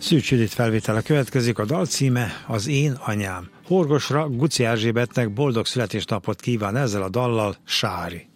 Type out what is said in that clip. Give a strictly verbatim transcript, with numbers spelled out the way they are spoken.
Szűcs Judit felvétele következik, a dal címe Az én anyám. Horgosra Guci Erzsébetnek boldog születésnapot kíván ezzel a dallal Sári.